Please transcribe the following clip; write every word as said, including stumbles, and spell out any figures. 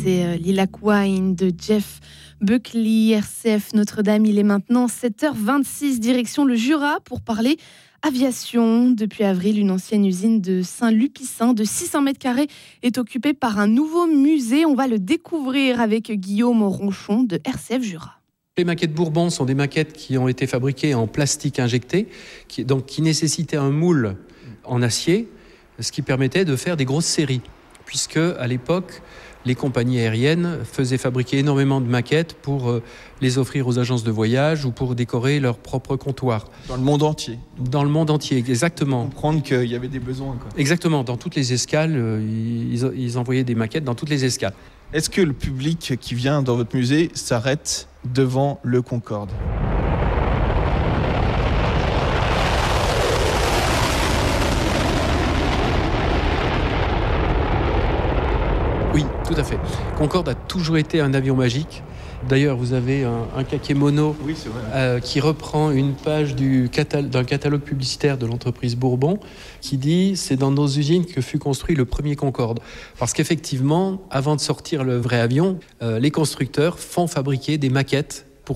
c'était Lilac Wine de Jeff Buckley, R C F Notre-Dame. Il est maintenant sept heures vingt-six, direction le Jura pour parler aviation. Depuis avril, une ancienne usine de Saint-Lupicin de six cents mètres carrés est occupée par un nouveau musée. On va le découvrir avec Guillaume Ronchon de R C F Jura. Les maquettes Bourbon sont des maquettes qui ont été fabriquées en plastique injecté, qui, donc qui nécessitaient un moule en acier, ce qui permettait de faire des grosses séries, puisque à l'époque, les compagnies aériennes faisaient fabriquer énormément de maquettes pour euh, les offrir aux agences de voyage ou pour décorer leur propre comptoir. Dans le monde entier. Dans le monde entier, exactement. Comprendre qu'il y avait des besoins, quoi. Exactement, dans toutes les escales, euh, ils, ils envoyaient des maquettes dans toutes les escales. Est-ce que le public qui vient dans votre musée s'arrête devant le Concorde ? Oui, tout à fait. Concorde a toujours été un avion magique. D'ailleurs, vous avez un, un kakémono oui, c'est vrai. Euh, qui reprend une page du catal- d'un catalogue publicitaire de l'entreprise Bourbon qui dit « C'est dans nos usines que fut construit le premier Concorde ». Parce qu'effectivement, avant de sortir le vrai avion, euh, les constructeurs font fabriquer des maquettes